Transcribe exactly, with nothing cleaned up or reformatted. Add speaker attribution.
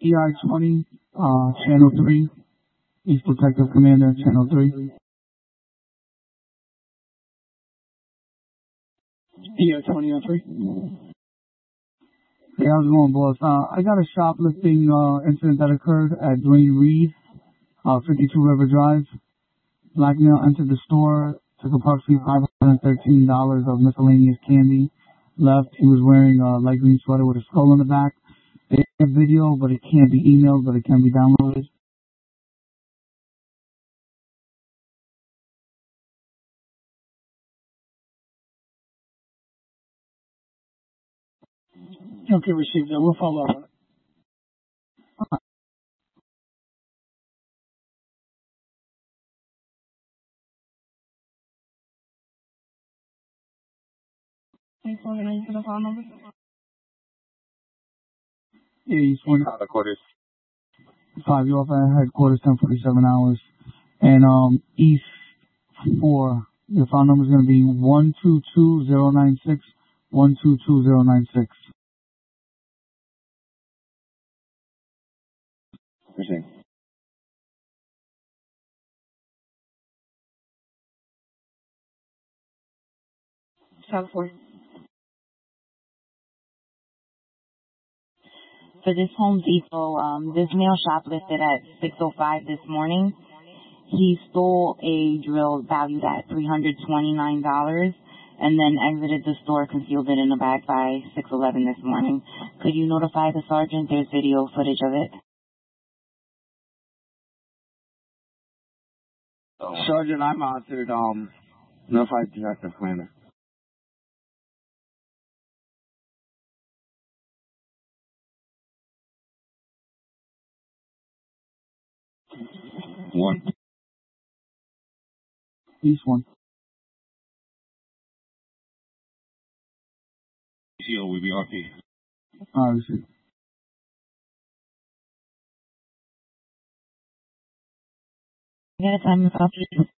Speaker 1: E I twenty, uh, Channel three, East Detective Commander, Channel three. E I twenty on three. Hey, how's it going, boss? Uh, I got a shoplifting, uh, incident that occurred at Dwayne Reed, uh, fifty-two River Drive. Black male entered the store, took approximately five hundred thirteen dollars of miscellaneous candy, left. He was wearing a light green sweater with a skull on the back. They have video, but it can't be emailed, but it can be downloaded. Okay, received that. We'll follow up on it. Thanks for organizing for the phone number. Yeah, East one. Headquarters. Five, you off at headquarters, ten forty-seven hours. And, um, East four, your phone number is going to be one two two zero nine six, one two two zero nine six. Appreciate it. California. For this Home Depot, um, this male shoplifted at six oh five this morning. He stole a drill valued at three hundred twenty-nine dollars and then exited the store, concealed it in a bag by six eleven this morning. Could you notify the sergeant? There's video footage of it. Sergeant, I'm authored, um, notified Detective Commander. One. East one. C O, we be R P. Alright, see. Yeah, I'm